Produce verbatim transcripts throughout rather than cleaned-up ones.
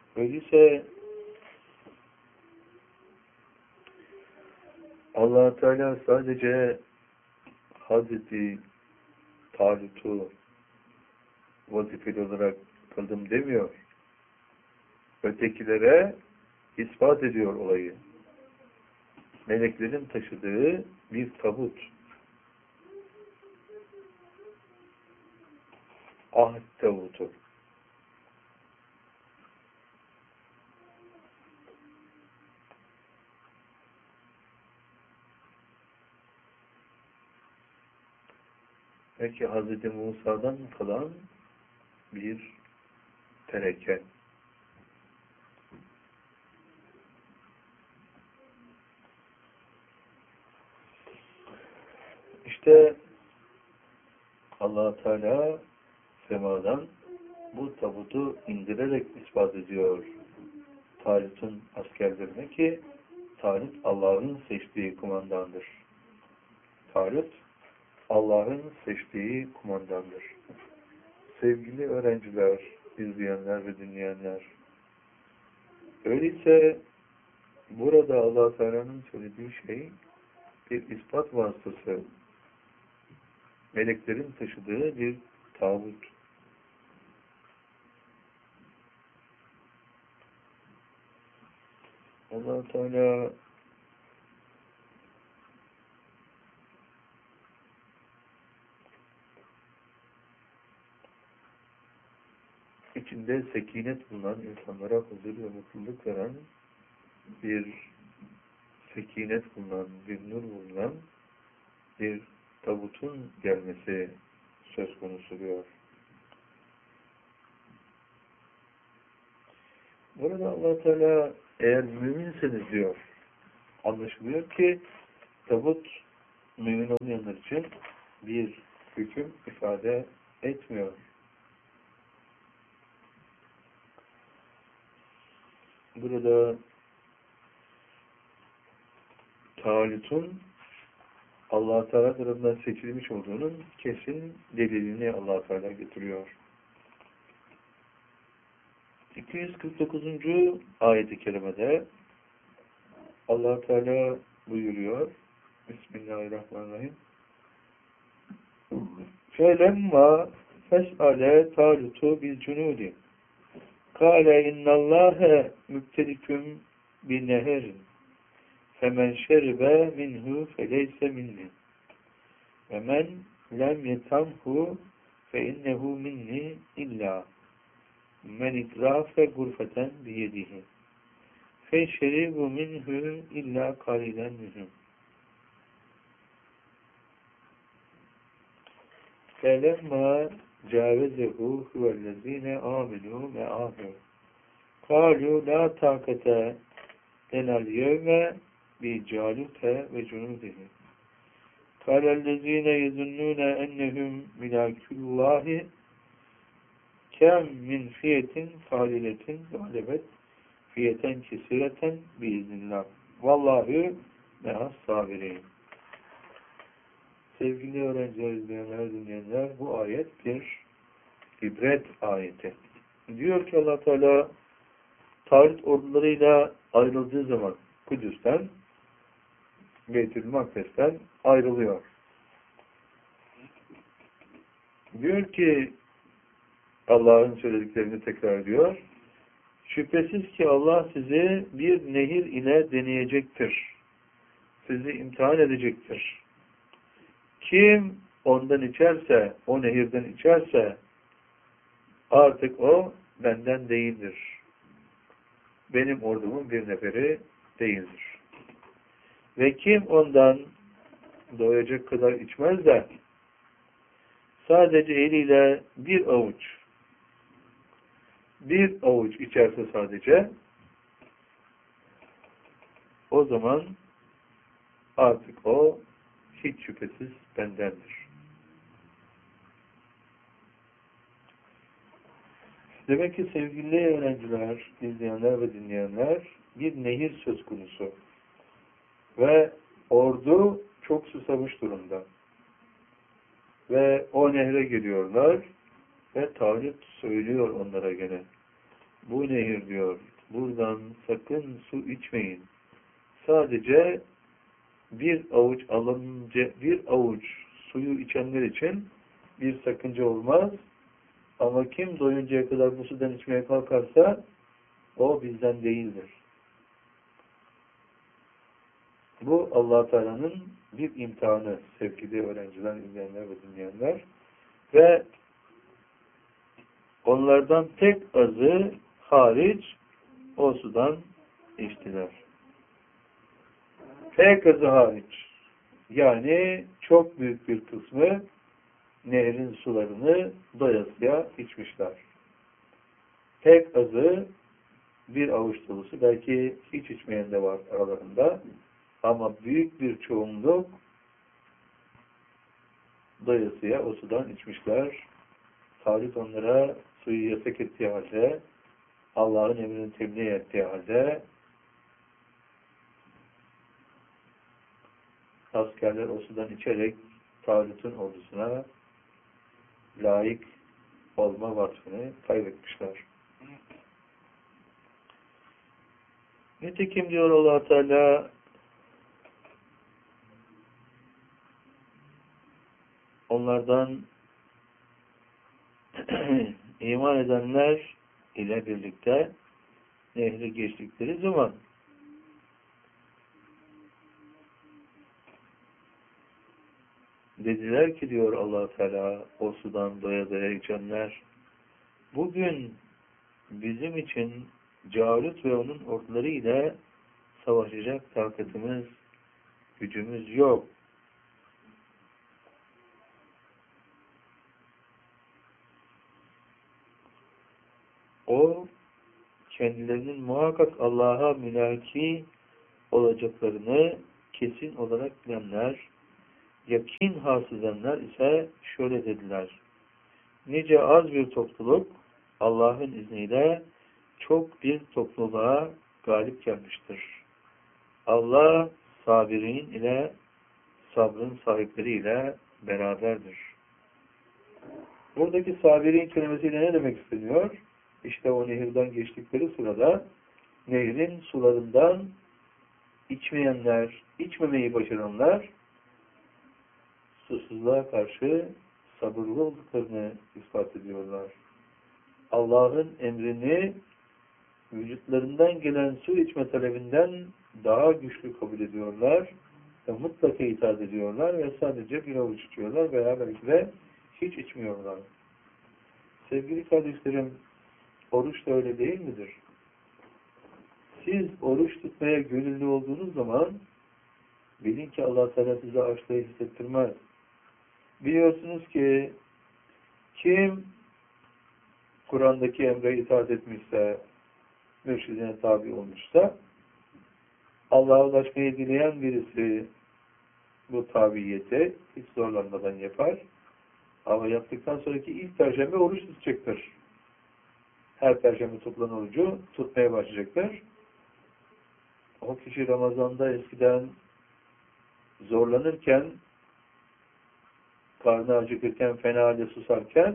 Öyleyse Allah Teala sadece Hazreti Talut'u vazifeli olarak kıldım demiyor. Ötekilere ispat ediyor olayı. Meleklerin taşıdığı bir tabut. Ahd tabutu. Belki Hazreti Musa'dan kalan bir tereke. İşte Allah Teala semadan bu tabutu indirerek ispat ediyor Talut'un askerlerine ki Talut Allah'ın seçtiği kumandandır. Talut Allah'ın seçtiği kumandandır. Sevgili öğrenciler, izleyenler ve dinleyenler, öyleyse burada Allah Teala'nın söylediği şey bir ispat vasıtası, meleklerin taşıdığı bir tabut. Allah Teala içinde sekinet bulunan, insanlara huzur ve mutluluk veren bir sekinet bulunan, bir nur bulunan bir tabutun gelmesi söz konusu diyor. Burada Allah Teala eğer müminseniz diyor, anlaşılıyor ki tabut mümin olmayanlar için bir hüküm ifade etmiyor. Burada Talut'un Allah Teala tarafından seçilmiş olduğunun kesin delilini Allah Teala getiriyor. iki yüz kırk dokuzuncu ayet-i kerimede Allah Teala buyuruyor. Bismillahirrahmanirrahim. Felemma fes'ale Talut'u bil cunudi. Kâle innallâhe mübteliküm bin neherin. Femen şeribe minhu feleyse minni. Ve men lem yetamhu fe innehu minni illa men idrafe gurfeten biyedihi. Fe şeribu minhu illa kalilen minhu. Felemma cavezehu huvellezine aminu me'ahu. Kalu la takate denel yevme bi calute ve cunudihi. Kâlellezîne yezunnûne ennehum milâküllâhi kem min fiyetin kâliletin galebet fiyeten kesireten biiznillah. Vallâhu mehas sabirin. Sevgili öğrenciler, izleyenler, dinleyenler, bu ayet bir ibret ayeti. Diyor ki Allah Teala Talut ordularıyla ayrıldığı zaman Kudüs'ten, Beytül Makdes'ten ayrılıyor. Diyor ki Allah'ın söylediklerini tekrar ediyor. Şüphesiz ki Allah sizi bir nehir ile deneyecektir. Sizi imtihan edecektir. Kim ondan içerse, o nehirden içerse artık o benden değildir. Benim ordumun bir neferi değildir. Ve kim ondan doyacak kadar içmez de sadece eliyle bir avuç bir avuç içerse sadece o zaman artık o hiç şüphesiz bendendir. Demek ki sevgili öğrenciler, izleyenler ve dinleyenler, bir nehir söz konusu. Ve ordu çok susamış durumda. Ve o nehre geliyorlar ve Talut söylüyor onlara gene. bu nehir diyor, buradan sakın su içmeyin. Sadece bir avuç alınca, bir avuç suyu içenler için bir sakınca olmaz. Ama kim doyuncaya kadar bu sudan içmeye kalkarsa o bizden değildir. Bu Allah Teala'nın bir imtihanı sevgili öğrenciler, izleyenler ve dinleyenler. Ve onlardan tek azı hariç o sudan içtiler. Tek azı hariç. Yani çok büyük bir kısmı nehrin sularını doyasıya içmişler. Tek azı bir avuç dolusu, belki hiç içmeyen de var aralarında. Ama büyük bir çoğunluk doyasıya o sudan içmişler. Halit onlara suyu yasak ettiği halde, Allah'ın emrini tebliğ ettiği halde askerler o sudan içerek Talut'un ordusuna layık olma vasfını kaybetmişler. Nitekim diyor Allah Teala, onlardan iman edenler ile birlikte nehri geçtikleri zaman dediler ki diyor Allah Teala, o sudan doya doya içenler, bugün bizim için Calut ve onun orduları ile savaşacak takatımız, gücümüz yok. O, kendilerinin muhakkak Allah'a mülaki olacaklarını kesin olarak bilenler, yakin hasılenler ise şöyle dediler: nice az bir topluluk Allah'ın izniyle çok bir topluluğa galip gelmiştir. Allah sabirin ile sabrın sahipleri ile beraberdir. Buradaki sabirin kelimesiyle ne demek isteniyor? İşte o nehirden geçtikleri sırada nehrin sularından içmeyenler, içmemeyi başaranlar susuzluğa karşı sabırlı olduklarını ispat ediyorlar. Allah'ın emrini vücutlarından gelen su içme talebinden daha güçlü kabul ediyorlar ve mutlaka itaat ediyorlar ve sadece bir avuç içiyorlar veya belki de hiç içmiyorlar. Sevgili kardeşlerim, oruç da öyle değil midir? Siz oruç tutmaya gönüllü olduğunuz zaman bilin ki Allah Teala size açlığı hissettirmez. Biliyorsunuz ki kim Kur'an'daki emre itaat etmişse, mürşidine tabi olmuşsa, Allah'a ulaşmayı dileyen birisi bu tabiyeti hiç zorlanmadan yapar. Ama yaptıktan sonraki ilk perşembe oruç tutacaktır. Her perşembe tutulan orucu tutmaya başlayacaktır. O kişi Ramazan'da eskiden zorlanırken, karnı acıkırken, fena halde susarken,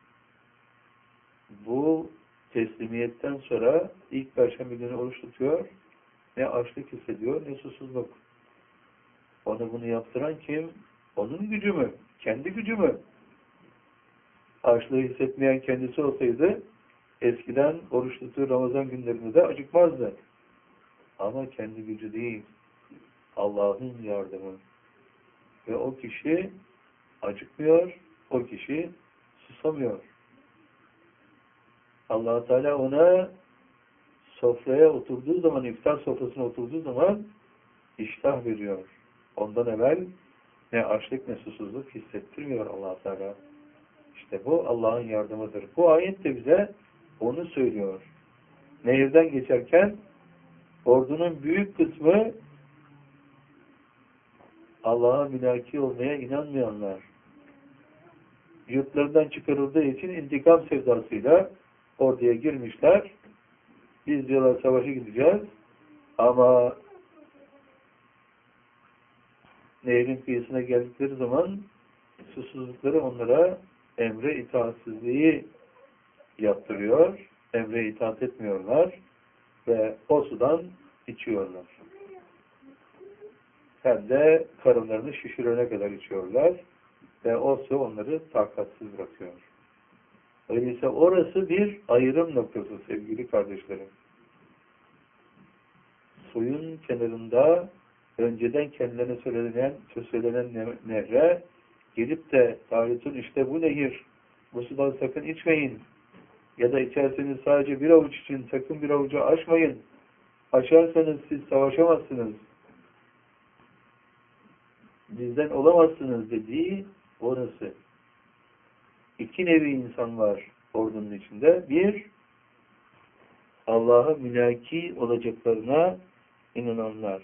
bu teslimiyetten sonra ilk perşembe günü oruç tutuyor, ne açlık hissediyor, ne susuzluk. Onu bunu yaptıran kim? Onun gücü mü? Kendi gücü mü? Açlığı hissetmeyen kendisi olsaydı, eskiden oruç tuttuğu Ramazan günlerinde de acıkmazdı. Ama kendi gücü değil, Allah'ın yardımı. Ve o kişi acıkmıyor, o kişi susamıyor. Allah Teala ona sofraya oturduğu zaman, iftar sofrasına oturduğu zaman iştah veriyor. Ondan evvel ne açlık ne susuzluk hissettirmiyor Allah Teala. İşte bu Allah'ın yardımıdır. Bu ayet de bize onu söylüyor. Nehirden geçerken ordunun büyük kısmı Allah'a mülaki olmaya inanmayanlar, yurtlarından çıkarıldığı için intikam sevdasıyla orduya girmişler. Biz diyorlar savaşa gideceğiz ama nehrin kıyısına geldikleri zaman susuzlukları onlara emre itaatsizliği yaptırıyor. emre itaat etmiyorlar ve o sudan içiyorlar. Hem de karınlarını şişirene kadar içiyorlar ve o su onları takatsiz bırakıyor. Öyleyse orası bir ayrım noktası sevgili kardeşlerim. Suyun kenarında önceden kendilerine söylenen, söylenen nehre gelip de Talut'un işte bu nehir, bu sudan sakın içmeyin ya da içerseniz sadece bir avuç için sakın bir avucu aşmayın. Aşarsanız siz savaşamazsınız. Bizden olamazsınız dediği orası. İki nevi insan var ordunun içinde. Bir, Allah'a mülaki olacaklarına inananlar.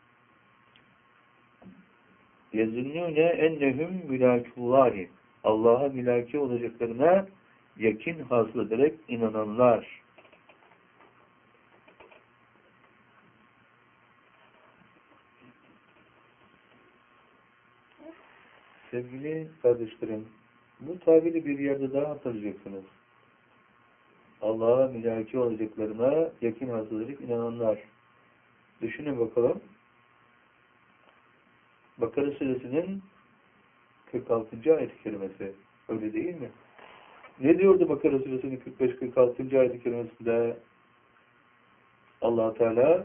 يَزُنُّونَ اَنَّهُمْ مُلَاكُllâهِ Allah'a mülaki olacaklarına yakin hasıl ederek inananlar. Sevgili kardeşlerim, bu tabiri bir yerde daha hatırlayacaksınız. Allah'a mülaki olacaklarına yakin hasıl ederek inananlar. Düşünün bakalım. Bakara Suresi'nin kırk altıncı ayet-i kerimesi. Öyle değil mi? Ne diyordu Bakara Suresi'nin kırk beş kırk altıncı ayet-i kerimesinde? Allah Teala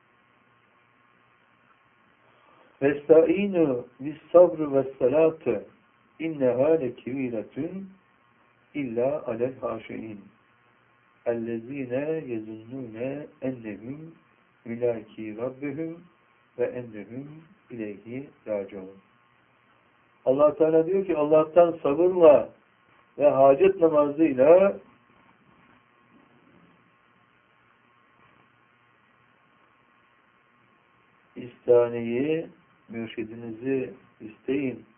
Vesta'inu bis-sabr ve's-salâte innehâ lekebîretun illa alel hâşi'in ellezîne yezunnûne ennehum mülâkî rabbihim ve ennehum ileyhi râciûn. Allah Teala diyor ki Allah'tan sabırla ve hacet namazıyla istaneyi, mürşidinizi isteyin.